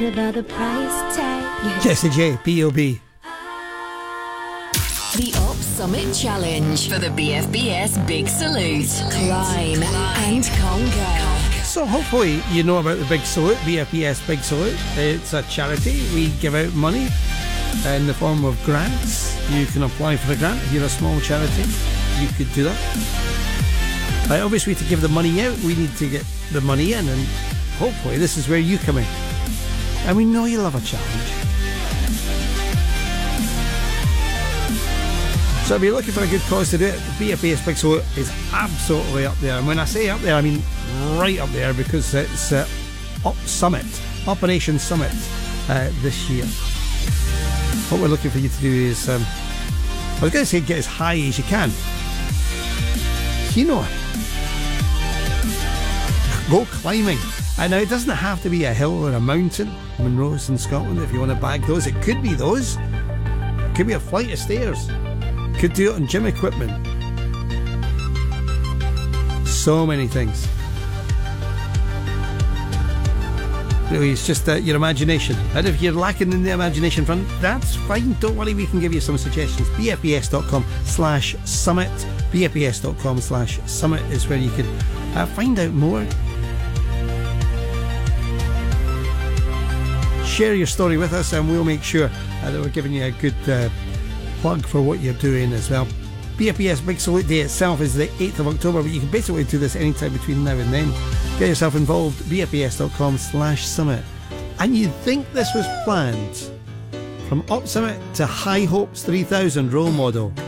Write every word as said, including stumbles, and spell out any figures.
whatever the price tag. Jesse J, B O B. The Op Summit Challenge for the B F B S Big Salute. Climb and conquer. So hopefully you know about the Big Salute, B F B S Big Salute. It's a charity. We give out money in the form of grants. You can apply for a grant if you're a small charity. You could do that. Uh, obviously, to give the money out, we need to get the money in, and hopefully this is where you come in. And we know you love a challenge. So if you're looking for a good cause to do it, the B F B S Big Salute is absolutely up there. And when I say up there, I mean right up there, because it's uh, Up Summit, Operation Summit uh, this year. What we're looking for you to do is, um, I was going to say get as high as you can. You know, go climbing. And now it doesn't have to be a hill or a mountain. Munro's in Scotland, if you want to bag those. It could be those. It could be a flight of stairs. Could do it on gym equipment. So many things. Really, it's just uh, your imagination. And if you're lacking in the imagination front, that's fine. Don't worry, we can give you some suggestions. B F B S dot com slash summit. B F B S dot com slash summit is where you can uh, find out more. Share your story with us, and we'll make sure uh, that we're giving you a good uh, plug for what you're doing as well. B F B S Big Salute Day itself is the eighth of October, but you can basically do this anytime between now and then. Get yourself involved, B F B S dot com slash summit. And you'd think this was planned. From Op Summit to High Hopes three thousand role model.